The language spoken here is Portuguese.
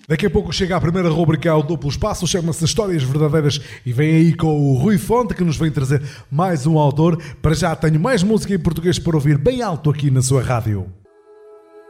Daqui a pouco chega a primeira rubrica ao Duplo Espaço, chama-se Histórias Verdadeiras e vem aí com o Rui Fonte, que nos vem trazer mais um autor. Para já tenho mais música em português para ouvir bem alto aqui na sua rádio.